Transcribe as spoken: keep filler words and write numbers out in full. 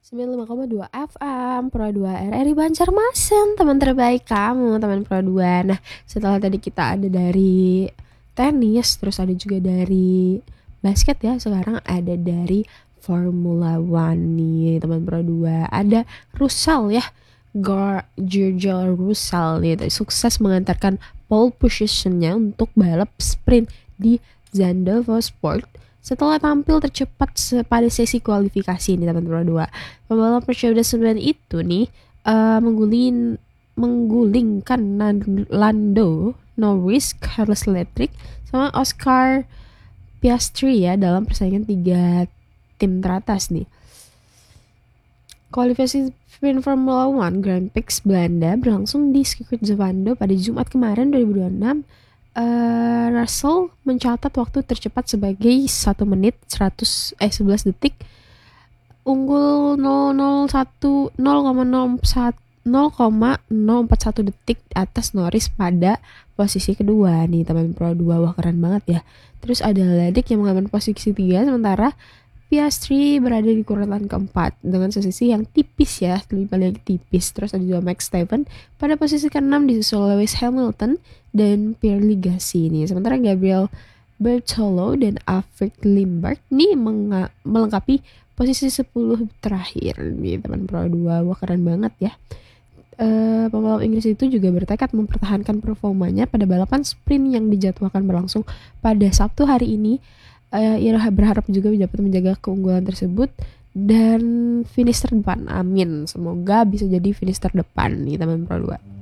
sembilan puluh lima koma dua F M Pro dua R R I Banjarmasin, teman terbaik kamu, teman Pro dua. Nah, setelah tadi kita ada dari tenis, terus ada juga dari basket ya, sekarang ada dari Formula One nih, teman Pro dua. Ada Russell ya, Gar George Russell nih, sukses mengantarkan pole positionnya untuk balap sprint di Zandvoort Sport setelah tampil tercepat pada sesi kualifikasi nih teman Pro dua. Pembalap Mercedes sembilan itu nih uh, menggulingin menggulingkan Lando Norris, Carlos Leclerc sama Oscar Piastri ya dalam persaingan tiga tim teratas nih. Kualifikasi sprint Formula One Grand Prix Belanda berlangsung di sirkuit Zandvoort pada Jumat kemarin dua ribu dua puluh enam. Uh, Russell mencatat waktu tercepat sebagai satu menit seratus eh sebelas detik, unggul nol nol satu nol koma nol satu nol koma nol empat satu detik atas Norris pada posisi kedua nih teman Pro dua. Wah, keren banget ya. Terus ada Leclerc yang mengambil posisi tiga, sementara Piastri berada di urutan keempat dengan posisi yang tipis ya, lebih paling tipis. Terus ada juga Max Verstappen pada posisi keenam disusul Lewis Hamilton dan Pierre Gasly nih. Sementara Gabriel Bertolo dan Alfred Limbard nih menga- melengkapi posisi sepuluh terakhir nih teman Pro dua. Wah, keren banget ya. Uh, pembalap Inggris itu juga bertekad mempertahankan performanya pada balapan sprint yang dijadwalkan berlangsung pada Sabtu hari ini. Uh, ia berharap juga dapat menjaga keunggulan tersebut dan finish terdepan. Amin. Semoga bisa jadi finish terdepan nih teman Pro dua.